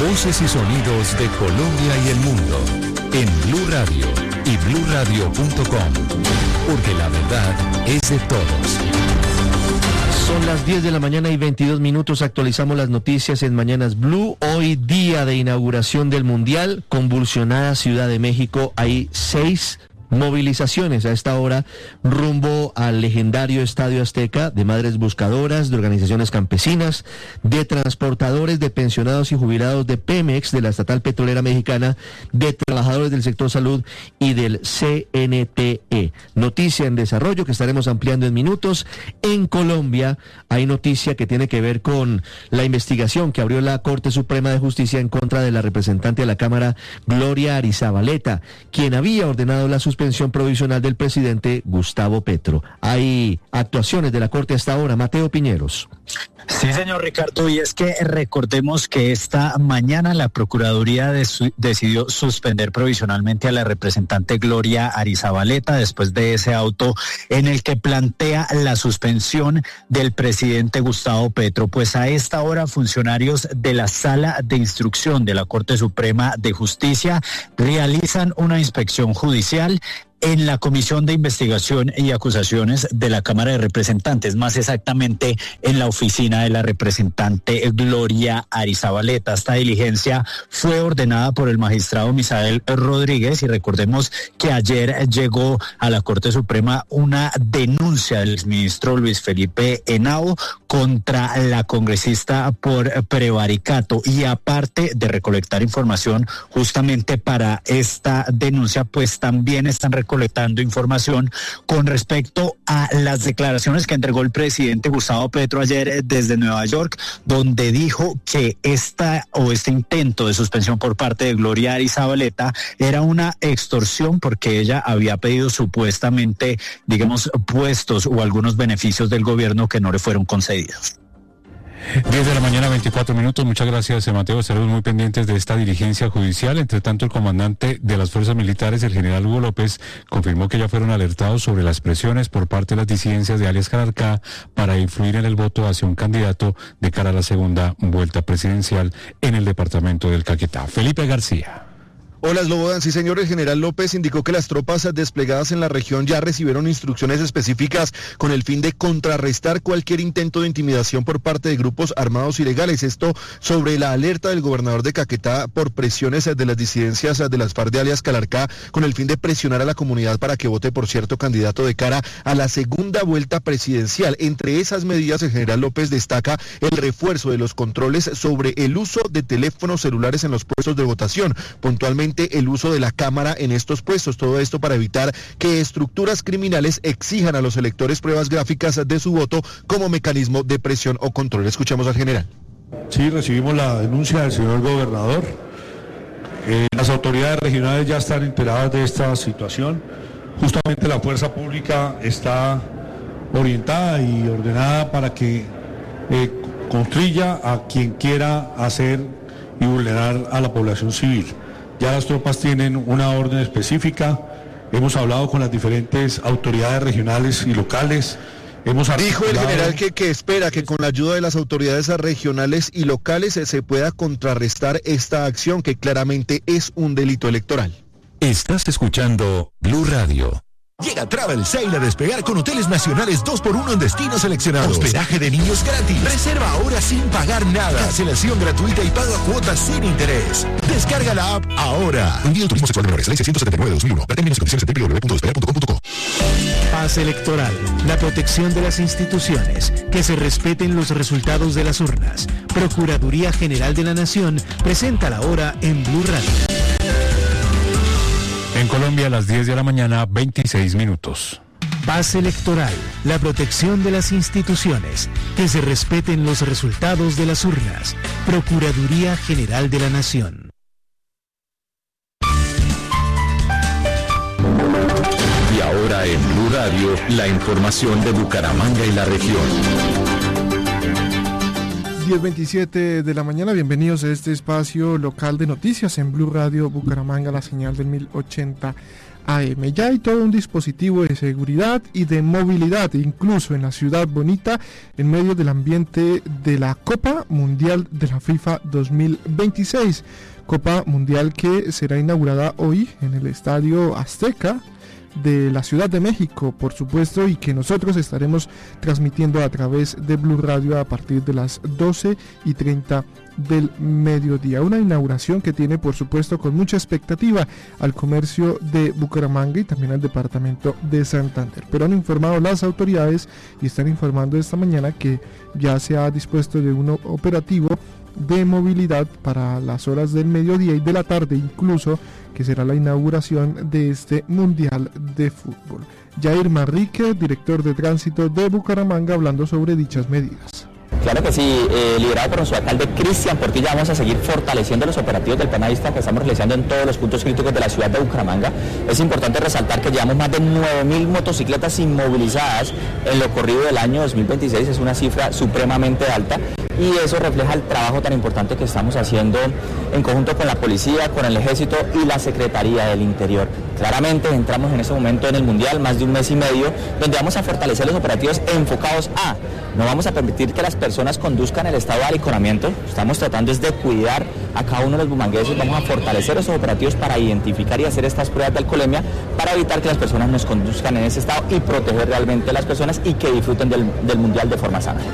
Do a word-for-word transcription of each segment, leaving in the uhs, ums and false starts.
Voces y sonidos de Colombia y el mundo en Blue Radio y blue radio punto com, porque la verdad es de todos. Son las diez de la mañana y veintidós minutos. Actualizamos las noticias en Mañanas Blue. Hoy, día de inauguración del Mundial, convulsionada Ciudad de México. Hay seis movilizaciones a esta hora rumbo al legendario Estadio Azteca, de madres buscadoras, de organizaciones campesinas, de transportadores, de pensionados y jubilados de Pemex, de la estatal petrolera mexicana, de trabajadores del sector salud y del C N T E. Noticia en desarrollo que estaremos ampliando en minutos. En Colombia hay noticia que tiene que ver con la investigación que abrió la Corte Suprema de Justicia en contra de la representante de la Cámara, Gloria Arizabaleta, quien había ordenado la suspensión provisional del presidente Gustavo Petro. Hay actuaciones de la Corte hasta ahora. Mateo Piñeros. Sí, señor Ricardo, y es que recordemos que esta mañana la Procuraduría de su, decidió suspender provisionalmente a la representante Gloria Arizabaleta después de ese auto en el que plantea la suspensión del presidente Gustavo Petro. Pues a esta hora funcionarios de la Sala de Instrucción de la Corte Suprema de Justicia realizan una inspección judicial en la Comisión de Investigación y Acusaciones de la Cámara de Representantes, más exactamente en la oficina de la representante Gloria Arizabaleta. Esta diligencia fue ordenada por el magistrado Misael Rodríguez y recordemos que ayer llegó a la Corte Suprema una denuncia del exministro Luis Felipe Henao contra la congresista por prevaricato, y aparte de recolectar información justamente para esta denuncia, pues también están recolectando colectando información con respecto a las declaraciones que entregó el presidente Gustavo Petro ayer desde Nueva York, donde dijo que esta o este intento de suspensión por parte de Gloria Arizabaleta era una extorsión porque ella había pedido supuestamente, digamos, puestos o algunos beneficios del gobierno que no le fueron concedidos. diez de la mañana, veinticuatro minutos. Muchas gracias, Mateo. Estaremos muy pendientes de esta diligencia judicial. Entre tanto, el comandante de las fuerzas militares, el general Hugo López, confirmó que ya fueron alertados sobre las presiones por parte de las disidencias de alias Calarcá para influir en el voto hacia un candidato de cara a la segunda vuelta presidencial en el departamento del Caquetá. Felipe García. Hola, Slobodan. Sí, señor, el general López indicó que las tropas desplegadas en la región ya recibieron instrucciones específicas con el fin de contrarrestar cualquier intento de intimidación por parte de grupos armados ilegales. Esto sobre la alerta del gobernador de Caquetá por presiones de las disidencias de las FARC de alias Calarcá, con el fin de presionar a la comunidad para que vote por cierto candidato de cara a la segunda vuelta presidencial. Entre esas medidas, el general López destaca el refuerzo de los controles sobre el uso de teléfonos celulares en los puestos de votación, puntualmente el uso de la cámara en estos puestos, todo esto para evitar que estructuras criminales exijan a los electores pruebas gráficas de su voto como mecanismo de presión o control. Escuchamos al general. Sí, recibimos la denuncia del señor gobernador. Eh, las autoridades regionales ya están enteradas de esta situación. Justamente la fuerza pública está orientada y ordenada para que eh, constriya a quien quiera hacer y vulnerar a la población civil. Ya las tropas tienen una orden específica, hemos hablado con las diferentes autoridades regionales y locales. Hemos Dijo el general que, que espera que con la ayuda de las autoridades regionales y locales se pueda contrarrestar esta acción que claramente es un delito electoral. Estás escuchando Blue Radio. Llega Travel Sale a despegar con hoteles nacionales dos por uno en destinos seleccionados. Hospedaje de niños gratis. Reserva ahora sin pagar nada. Cancelación gratuita y pago a cuotas sin interés. Descarga la app ahora. Envío turismo sexual de menores. Ley seiscientos setenta y nueve de dos mil uno. Ver términos y condiciones en doble u doble u doble u punto despegar punto com punto co. Paz electoral. La protección de las instituciones. Que se respeten los resultados de las urnas. Procuraduría General de la Nación presenta la hora en Blue Radio. En Colombia a las diez de la mañana, veintiséis minutos. Paz electoral, la protección de las instituciones, que se respeten los resultados de las urnas. Procuraduría General de la Nación. Y ahora en Blue Radio, la información de Bucaramanga y la región. diez veintisiete de la mañana, bienvenidos a este espacio local de noticias en Blue Radio Bucaramanga, la señal del mil ochenta A M. Ya hay todo un dispositivo de seguridad y de movilidad, incluso en la ciudad bonita, en medio del ambiente de la Copa Mundial de la FIFA dos mil veintiséis. Copa Mundial que será inaugurada hoy en el Estadio Azteca de la Ciudad de México, por supuesto, y que nosotros estaremos transmitiendo a través de Blue Radio a partir de las doce y treinta del mediodía. Una inauguración que tiene, por supuesto, con mucha expectativa al comercio de Bucaramanga y también al departamento de Santander. Pero han informado las autoridades y están informando esta mañana que ya se ha dispuesto de un operativo de movilidad para las horas del mediodía y de la tarde, incluso, que será la inauguración de este Mundial de Fútbol. Jair Manrique, director de tránsito de Bucaramanga, hablando sobre dichas medidas. Claro que sí, eh, liderado por nuestro alcalde Cristian Portilla, vamos a seguir fortaleciendo los operativos del Plan Avista que estamos realizando en todos los puntos críticos de la ciudad de Bucaramanga. Es importante resaltar que llevamos más de nueve mil motocicletas inmovilizadas en lo corrido del año dos mil veintiséis, es una cifra supremamente alta y eso refleja el trabajo tan importante que estamos haciendo en conjunto con la policía, con el ejército y la Secretaría del Interior. Claramente entramos en ese momento en el Mundial, más de un mes y medio, donde vamos a fortalecer los operativos enfocados a, no vamos a permitir que las personas conduzcan el estado de alicoramiento, estamos tratando es de cuidar a cada uno de los bumangueses, vamos a fortalecer esos operativos para identificar y hacer estas pruebas de alcoholemia, para evitar que las personas nos conduzcan en ese estado y proteger realmente a las personas y que disfruten del, del Mundial de forma sana.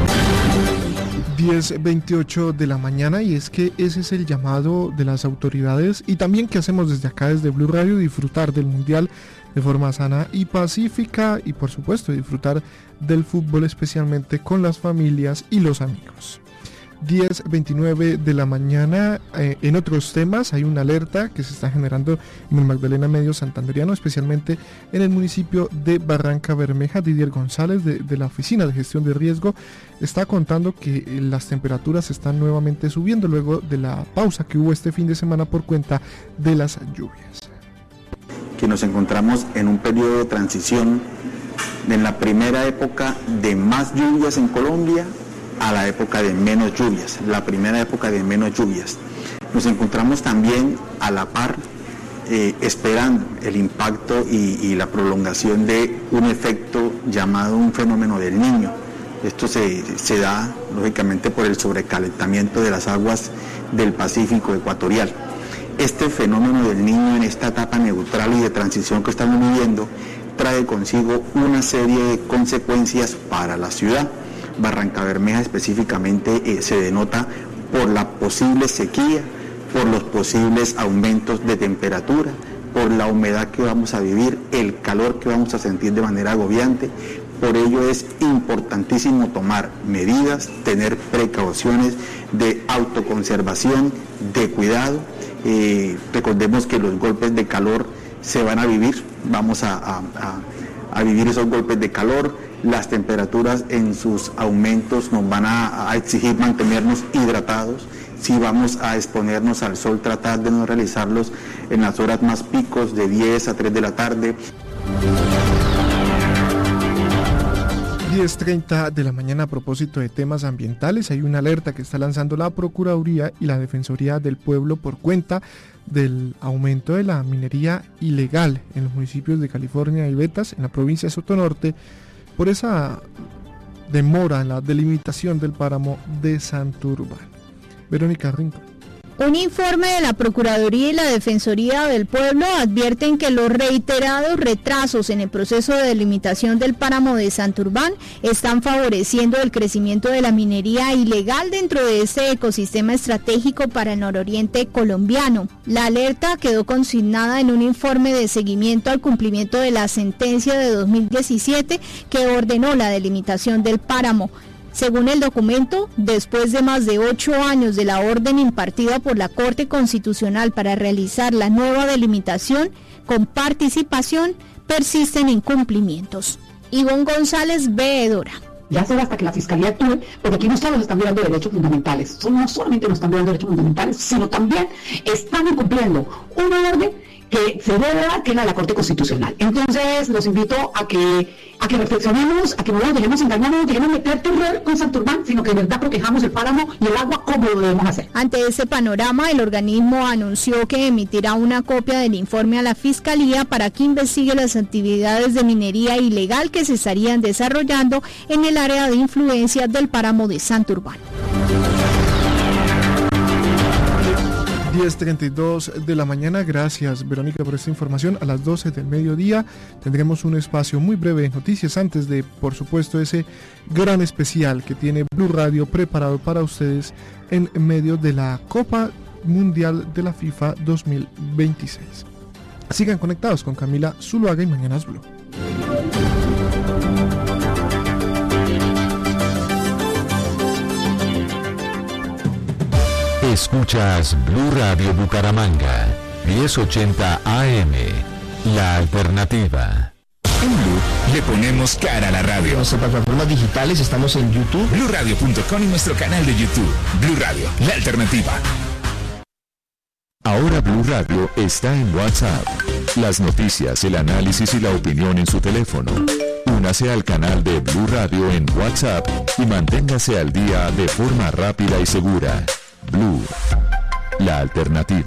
diez veintiocho de la mañana, y es que ese es el llamado de las autoridades y también que hacemos desde acá, desde Blue Radio, disfrutar del Mundial de forma sana y pacífica y por supuesto disfrutar del fútbol, especialmente con las familias y los amigos. diez veintinueve de la mañana, eh, en otros temas hay una alerta que se está generando en el Magdalena Medio Santanderiano, especialmente en el municipio de Barranca Bermeja. Didier González de, de la Oficina de Gestión de Riesgo está contando que las temperaturas están nuevamente subiendo luego de la pausa que hubo este fin de semana por cuenta de las lluvias. Que nos encontramos en un periodo de transición de la primera época de más lluvias en Colombia a la época de menos lluvias, la primera época de menos lluvias. Nos encontramos también a la par eh, esperando el impacto y, y la prolongación de un efecto llamado un fenómeno del Niño. Esto se, se da lógicamente por el sobrecalentamiento de las aguas del Pacífico ecuatorial. Este fenómeno del Niño en esta etapa neutral y de transición que estamos viviendo trae consigo una serie de consecuencias para la ciudad. Barranca Bermeja específicamente eh, se denota por la posible sequía, por los posibles aumentos de temperatura, por la humedad que vamos a vivir, el calor que vamos a sentir de manera agobiante. Por ello es importantísimo tomar medidas, tener precauciones de autoconservación, de cuidado. Eh, recordemos que los golpes de calor se van a vivir, vamos a, a, a, a vivir esos golpes de calor. Las temperaturas en sus aumentos nos van a, a exigir mantenernos hidratados. Si vamos a exponernos al sol, tratar de no realizarlos en las horas más picos, de diez a tres de la tarde. diez treinta de la mañana. A propósito de temas ambientales, hay una alerta que está lanzando la Procuraduría y la Defensoría del Pueblo por cuenta del aumento de la minería ilegal en los municipios de California y Betas, en la provincia de Sotonorte, por esa demora en la delimitación del páramo de Santurbán. Verónica Rincón. Un informe de la Procuraduría y la Defensoría del Pueblo advierten que los reiterados retrasos en el proceso de delimitación del páramo de Santurbán están favoreciendo el crecimiento de la minería ilegal dentro de este ecosistema estratégico para el nororiente colombiano. La alerta quedó consignada en un informe de seguimiento al cumplimiento de la sentencia de dos mil diecisiete que ordenó la delimitación del páramo. Según el documento, después de más de ocho años de la orden impartida por la Corte Constitucional para realizar la nueva delimitación con participación, persisten incumplimientos. Ivonne González, veedora. Ya será hasta que la Fiscalía actúe, porque aquí no solo nos están violando derechos fundamentales, no solamente nos están violando derechos fundamentales, sino también están incumpliendo una orden que se debe dar, que es la de la Corte Constitucional. Entonces, los invito a que, a que reflexionemos, a que no nos dejemos engañar, no nos dejemos meter terror con Santurbán, sino que de verdad protejamos el páramo y el agua como lo debemos hacer. Ante ese panorama, el organismo anunció que emitirá una copia del informe a la Fiscalía para que investigue las actividades de minería ilegal que se estarían desarrollando en el área de influencia del páramo de Santurbán. diez treinta y dos de la mañana, gracias Verónica por esta información. A las doce del mediodía tendremos un espacio muy breve de noticias antes de, por supuesto, ese gran especial que tiene Blue Radio preparado para ustedes en medio de la Copa Mundial de la FIFA dos mil veintiséis. Sigan conectados con Camila Zuluaga y Mañanas Blue. Escuchas Blue Radio Bucaramanga, diez ochenta A M, la alternativa. En Blue le ponemos cara a la radio. En nuestras plataformas digitales estamos en YouTube, blue radio punto com y nuestro canal de YouTube. Blue Radio, la alternativa. Ahora Blue Radio está en WhatsApp. Las noticias, el análisis y la opinión en su teléfono. Únase al canal de Blue Radio en WhatsApp y manténgase al día de forma rápida y segura. Blue, la alternativa.